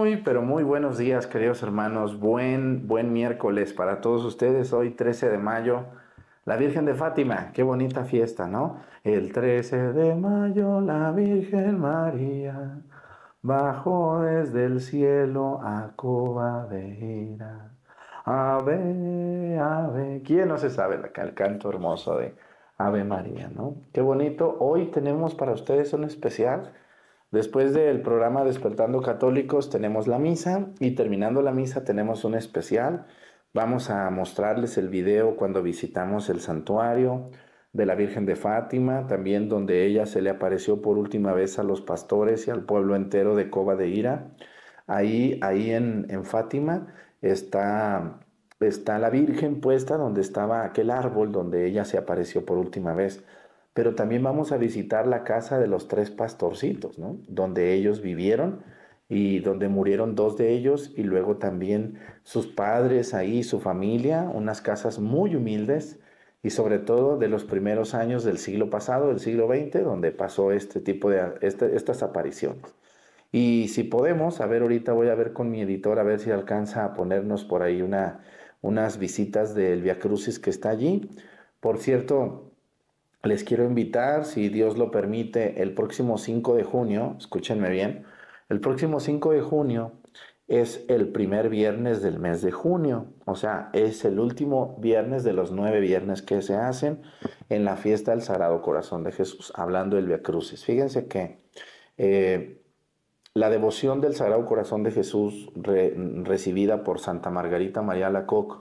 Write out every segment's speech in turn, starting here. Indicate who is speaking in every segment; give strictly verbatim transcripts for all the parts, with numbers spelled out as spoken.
Speaker 1: Muy, pero muy buenos días, queridos hermanos. Buen, buen miércoles para todos ustedes. Hoy, trece de mayo, la Virgen de Fátima. Qué bonita fiesta, ¿no? El trece de mayo, la Virgen María bajó desde el cielo a Covadonga. Ave, ave. ¿Quién no se sabe el, el canto hermoso de Ave María, ¿no? Qué bonito. Hoy tenemos para ustedes un especial. Después del programa Despertando Católicos tenemos la misa y terminando la misa tenemos un especial. Vamos a mostrarles el video cuando visitamos el santuario de la Virgen de Fátima, también donde ella se le apareció por última vez a los pastores y al pueblo entero de Covadonga. Ahí, ahí en, en Fátima está, está la Virgen puesta donde estaba aquel árbol donde ella se apareció por última vez. Pero también vamos a visitar la casa de los tres pastorcitos, ¿no? Donde ellos vivieron y donde murieron dos de ellos y luego también sus padres ahí, su familia, unas casas muy humildes y sobre todo de los primeros años del siglo pasado, del siglo veinte, donde pasó este tipo de este, estas apariciones. Y si podemos, a ver, ahorita voy a ver con mi editor a ver si alcanza a ponernos por ahí una, unas visitas del Via Crucis que está allí. Por cierto, les quiero invitar, si Dios lo permite, el próximo cinco de junio, escúchenme bien, el próximo cinco de junio es el primer viernes del mes de junio, o sea, es el último viernes de los nueve viernes que se hacen en la fiesta del Sagrado Corazón de Jesús, hablando del Via Crucis. Fíjense que eh, la devoción del Sagrado Corazón de Jesús re, recibida por Santa Margarita María Alacoque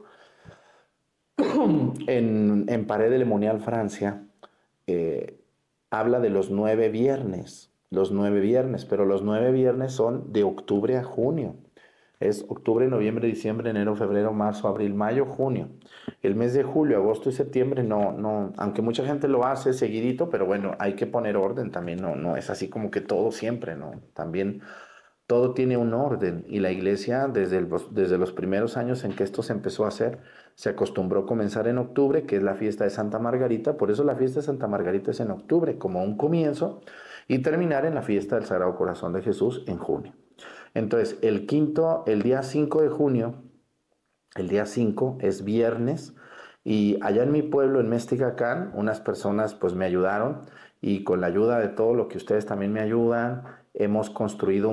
Speaker 1: en, en Paray-le-Monial, Francia, eh, habla de los nueve viernes, los nueve viernes, pero los nueve viernes son de octubre a junio. Es octubre, noviembre, diciembre, enero, febrero, marzo, abril, mayo, junio. El mes de julio, agosto y septiembre no, no, aunque mucha gente lo hace seguidito, pero bueno, hay que poner orden también, no, no es así como que todo siempre, ¿no? También todo tiene un orden y la iglesia desde, el, desde los primeros años en que esto se empezó a hacer, se acostumbró a comenzar en octubre, que es la fiesta de Santa Margarita, por eso la fiesta de Santa Margarita es en octubre, como un comienzo, y terminar en la fiesta del Sagrado Corazón de Jesús en junio. Entonces, el quinto, el día cinco de junio, el día cinco es viernes, y allá en mi pueblo, en Mesticacán, unas personas pues me ayudaron, y con la ayuda de todo lo que ustedes también me ayudan, hemos construido